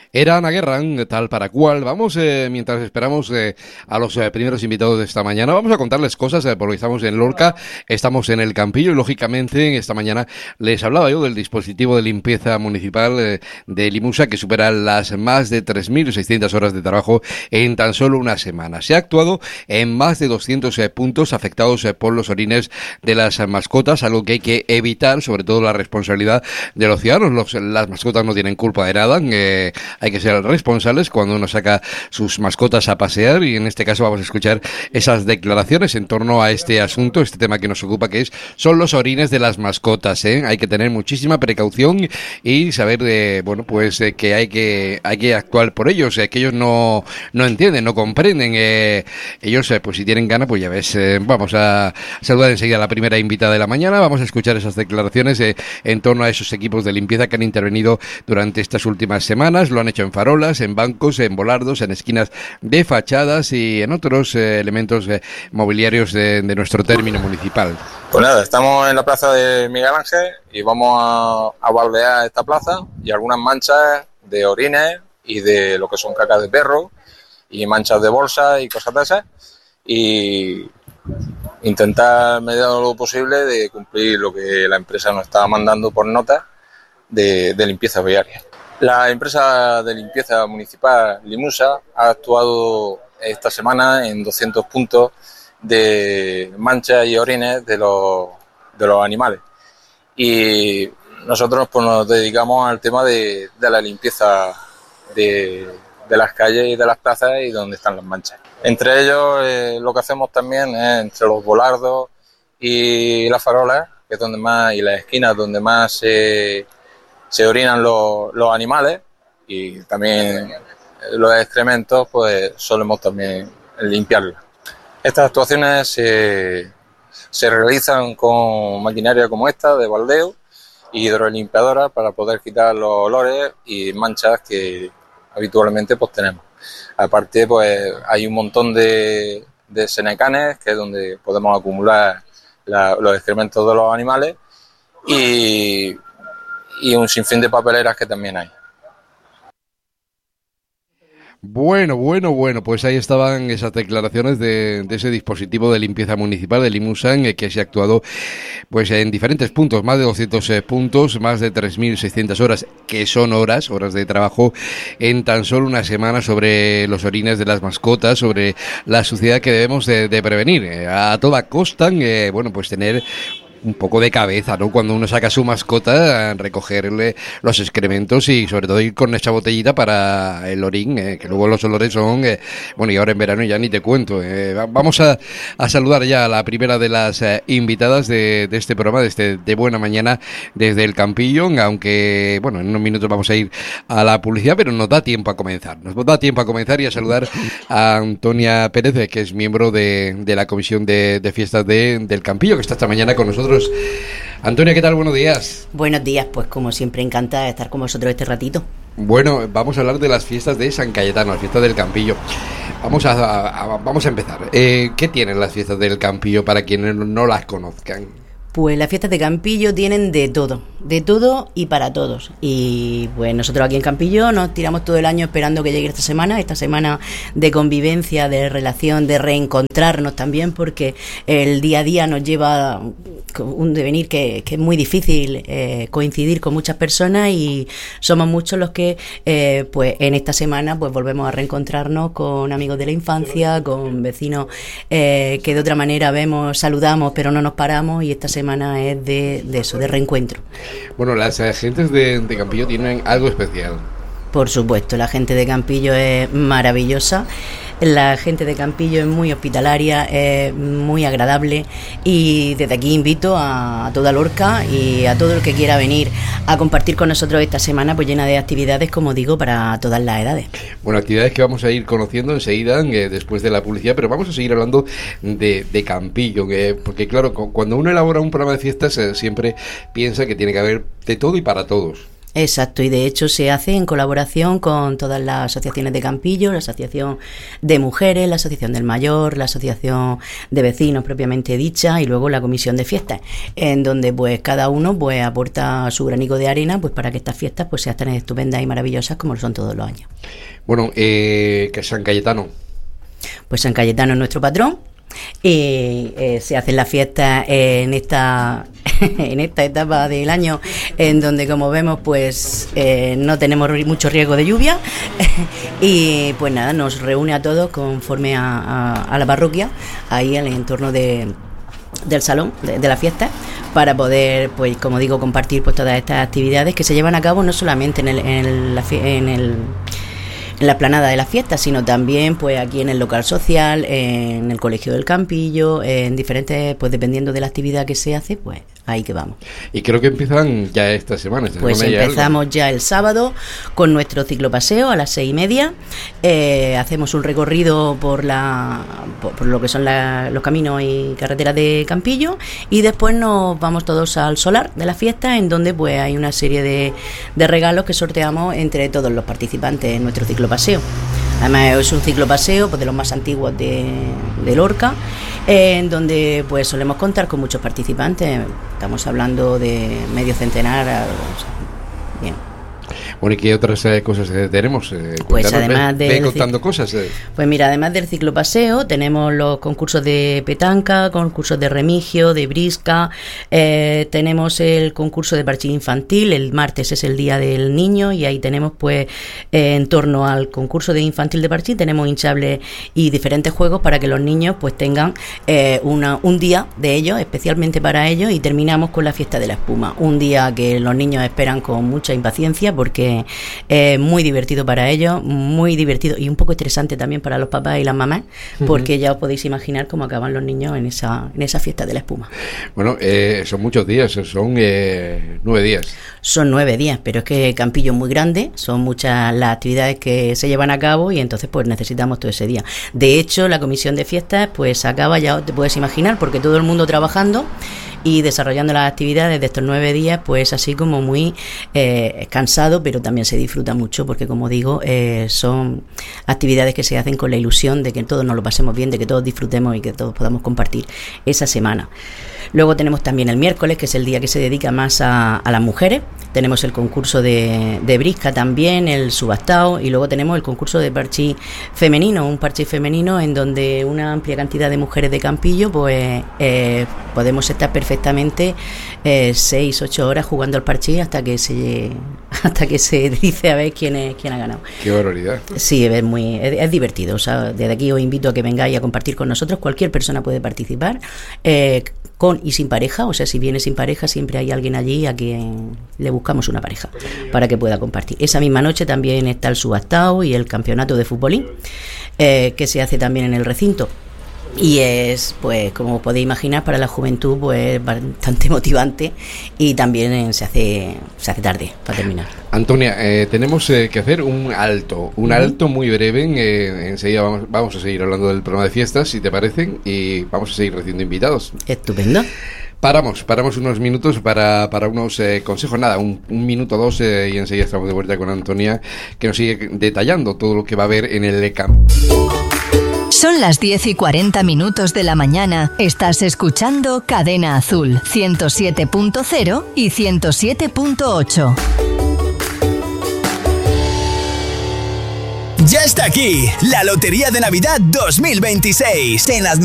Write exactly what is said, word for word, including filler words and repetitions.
Era Ana Guerra, tal para cual. Vamos, eh, mientras esperamos eh, a los eh, primeros invitados de esta mañana, vamos a contarles cosas, eh, porque estamos en Lorca, estamos en el Campillo y, lógicamente, esta mañana les hablaba yo del dispositivo de limpieza municipal eh, de Limusa, que supera las más de tres mil seiscientas horas de trabajo en tan solo una semana. Se ha actuado en más de doscientos eh, puntos afectados eh, por los orines de las eh, mascotas, algo que hay que evitar, sobre todo la responsabilidad de los ciudadanos. Los, las mascotas no tienen culpa de nada, eh, hay que ser responsables cuando uno saca sus mascotas a pasear, y en este caso vamos a escuchar esas declaraciones en torno a este asunto, este tema que nos ocupa, que es son los orines de las mascotas, ¿eh? Hay que tener muchísima precaución y saber de, bueno, pues eh, que hay que hay que actuar por ellos, eh, que ellos no, no entienden, no comprenden, eh, ellos eh, pues si tienen ganas, pues ya ves, eh, vamos a saludar enseguida a la primera invitada de la mañana, vamos a escuchar esas declaraciones eh, en torno a esos equipos de limpieza que han intervenido durante estas últimas semanas. Lo han hecho en farolas, en bancos, en volardos, en esquinas de fachadas y en otros eh, elementos eh, mobiliarios de, de nuestro término municipal. Pues nada, estamos en la plaza de Miguel Ángel y vamos a, a baldear esta plaza y algunas manchas de orines y de lo que son cacas de perro y manchas de bolsa y cosas de esas, y intentar, medida de lo posible, de cumplir lo que la empresa nos estaba mandando por nota de, de limpieza viaria. La empresa de limpieza municipal Limusa ha actuado esta semana en doscientos puntos de manchas y orines de los, de los animales, y nosotros pues nos dedicamos al tema de, de la limpieza de, de las calles y de las plazas y donde están las manchas. Entre ellos eh, lo que hacemos también es entre los volardos y las farolas, que es donde más, y las esquinas donde más se se orinan los, los animales, y también los excrementos pues solemos también limpiarlos. Estas actuaciones se, se realizan con maquinaria como esta de baldeo y hidrolimpiadora para poder quitar los olores y manchas que habitualmente pues tenemos. Aparte pues hay un montón de, de senecanes, que es donde podemos acumular la, los excrementos de los animales, y y un sinfín de papeleras que también hay. Bueno, bueno, bueno, pues ahí estaban esas declaraciones de, de ese dispositivo de limpieza municipal de Limusan, eh, que se ha actuado pues en diferentes puntos, más de doscientos eh, puntos, más de tres mil seiscientas horas, que son horas, horas de trabajo en tan solo una semana, sobre los orines de las mascotas, sobre la suciedad que debemos de, de prevenir. Eh, a toda costa, eh, bueno, pues tener un poco de cabeza, ¿no? Cuando uno saca a su mascota, a recogerle los excrementos y sobre todo ir con esa botellita para el orín, eh, que luego los olores son, eh, bueno, y ahora en verano ya ni te cuento. Eh, vamos a, a saludar ya a la primera de las eh, invitadas de, de este programa, de, este, de Buena Mañana desde el Campillo, aunque, bueno, en unos minutos vamos a ir a la publicidad, pero nos da tiempo a comenzar. Nos da tiempo a comenzar y a saludar a Antonia Pérez, que es miembro de, de la Comisión de, de Fiestas de, del Campillo, que está esta mañana con nosotros. Antonia, ¿qué tal? Buenos días. Buenos días, pues como siempre encantada de estar con vosotros este ratito. Bueno, vamos a hablar de las fiestas de San Cayetano, las fiestas del Campillo. Vamos a, a, a vamos a empezar. Eh, ¿Qué tienen las fiestas del Campillo para quienes no las conozcan? Pues las fiestas de Campillo tienen de todo, de todo y para todos. Y pues nosotros aquí en Campillo nos tiramos todo el año esperando que llegue esta semana, esta semana de convivencia, de relación, de reencontrarnos también, porque el día a día nos lleva un devenir que, que es muy difícil eh, coincidir con muchas personas, y somos muchos los que eh, pues en esta semana pues volvemos a reencontrarnos con amigos de la infancia, con vecinos eh, que de otra manera vemos, saludamos pero no nos paramos, y esta semana es de, de eso, de reencuentro. Bueno, las gentes de, de Campillo tienen algo especial. Por supuesto, la gente de Campillo es maravillosa. La gente de Campillo es muy hospitalaria, es muy agradable, y desde aquí invito a, a toda Lorca y a todo el que quiera venir a compartir con nosotros esta semana, pues llena de actividades, como digo, para todas las edades. Bueno, actividades que vamos a ir conociendo enseguida, eh, después de la publicidad, pero vamos a seguir hablando de, de Campillo, eh, porque claro, cuando uno elabora un programa de fiestas eh, siempre piensa que tiene que haber de todo y para todos. Exacto, y de hecho se hace en colaboración con todas las asociaciones de Campillo, la Asociación de Mujeres, la Asociación del Mayor, la Asociación de Vecinos propiamente dicha y luego la Comisión de Fiestas, en donde pues cada uno pues aporta su granico de arena pues para que estas fiestas pues sean tan estupendas y maravillosas como lo son todos los años. Bueno, eh, que San Cayetano. Pues San Cayetano es nuestro patrón. Y eh, se hacen las fiestas en esta en esta etapa del año en donde, como vemos, pues eh, no tenemos mucho riesgo de lluvia y pues nada, nos reúne a todos conforme a, a, a la parroquia, ahí en el entorno de del salón de, de la fiesta, para poder, pues como digo, compartir pues todas estas actividades que se llevan a cabo no solamente en el en el, la, en el en la explanada de las fiestas, sino también pues aquí en el local social, en el colegio del Campillo, en diferentes, pues dependiendo de la actividad que se hace, pues ahí que vamos. Y creo que empiezan ya esta semana. Esta pues semana empezamos ya, ya el sábado con nuestro ciclopaseo a las seis y media. Eh, hacemos un recorrido por la por, por lo que son la, los caminos y carreteras de Campillo y después nos vamos todos al solar de la fiesta, en donde pues hay una serie de, de regalos que sorteamos entre todos los participantes en nuestro ciclopaseo. Además es un ciclopaseo pues de los más antiguos de, de Lorca, eh, en donde pues solemos contar con muchos participantes. Estamos hablando de medio centenar, o sea, bien. Bueno, ¿y qué otras eh, cosas eh, tenemos? Eh, pues además ve, de ve contando cosas. Eh. Pues mira, además del ciclopaseo tenemos los concursos de petanca, concursos de remigio, de brisca, eh, tenemos el concurso de parchís infantil. El martes es el día del niño y ahí tenemos pues eh, en torno al concurso de infantil de parchís tenemos hinchables y diferentes juegos para que los niños pues tengan eh, una, un día de ellos, especialmente para ellos, y terminamos con la fiesta de la espuma, un día que los niños esperan con mucha impaciencia porque es eh, muy divertido para ellos, muy divertido y un poco estresante también para los papás y las mamás, porque uh-huh. ya os podéis imaginar cómo acaban los niños en esa en esa fiesta de la espuma. Bueno, eh, son muchos días, son eh, nueve días. Son nueve días, pero es que Campillo es muy grande, son muchas las actividades que se llevan a cabo y entonces pues necesitamos todo ese día. De hecho, la comisión de fiestas pues acaba, ya te puedes imaginar, porque todo el mundo trabajando y desarrollando las actividades de estos nueve días, pues así como muy eh, cansado, pero también se disfruta mucho porque, como digo, eh, son actividades que se hacen con la ilusión de que todos nos lo pasemos bien, de que todos disfrutemos y que todos podamos compartir esa semana. Luego tenemos también el miércoles, que es el día que se dedica más a, a las mujeres. Tenemos el concurso de, de brisca también, el subastao, y luego tenemos el concurso de parchís femenino, un parchís femenino en donde una amplia cantidad de mujeres de Campillo pues eh, podemos estar perfectamente eh, seis, ocho horas jugando al parchís hasta que se hasta que se dice a ver quién es quién ha ganado. Qué barbaridad. Sí, es muy es, es divertido. O sea, desde aquí os invito a que vengáis a compartir con nosotros. Cualquier persona puede participar. Eh, con y sin pareja, o sea, si viene sin pareja siempre hay alguien allí a quien le buscamos una pareja para que pueda compartir. Esa misma noche también está el subastao y el campeonato de futbolín, eh, que se hace también en el recinto. Y es, pues, como podéis imaginar, para la juventud, pues, bastante motivante y también se hace se hace tarde para terminar. Antonia, eh, tenemos eh, que hacer un alto, un uh-huh. alto muy breve. Eh, enseguida vamos, vamos a seguir hablando del programa de fiestas, si te parecen, y vamos a seguir recibiendo invitados. Estupendo. Paramos, paramos unos minutos para, para unos eh, consejos, nada, un, un minuto, dos, eh, y enseguida estamos de vuelta con Antonia, que nos sigue detallando todo lo que va a haber en el campo. Son las diez y cuarenta minutos de la mañana. Estás escuchando Cadena Azul, ciento siete punto cero y ciento siete punto ocho. Ya está aquí, la Lotería de Navidad dos mil veintiséis. En las